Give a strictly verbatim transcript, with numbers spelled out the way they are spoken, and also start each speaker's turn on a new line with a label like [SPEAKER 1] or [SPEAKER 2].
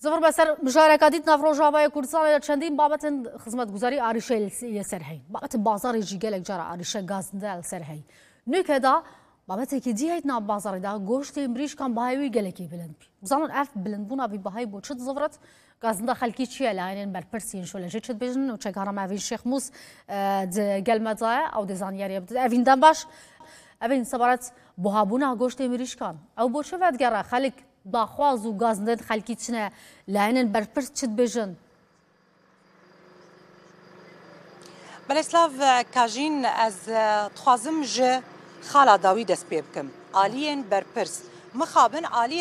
[SPEAKER 1] زفر بسر مشارکتی نفروشابای کردستان چندین بابت خدمتگزاری آریشه سرهی بابت بازار جیگل جرا آریشه گازندل سرهی نکدا بابت کی دیهت ناب بازار دا گوشت امریش کام بهایی گلکی بلند بی زمان اف بلند بونا بی بهایی بوچت زفرت گازنده خلکی چیه لاینن بر پرسین شو لجه چت بجن و چکارم اوین شیخ موس د گلمزای او د زانیاری بد اوین دم باش اوین سبارت بهابونا گوشت امریش کان او بوچه ود گرا خلک باخواز و گازندن خلکی چنه لاینن بر پرس چت بجن
[SPEAKER 2] بلسلاف کاجین از تخازم ج خالا داوی دست پی بکم آلین بر پرس مخابن آلی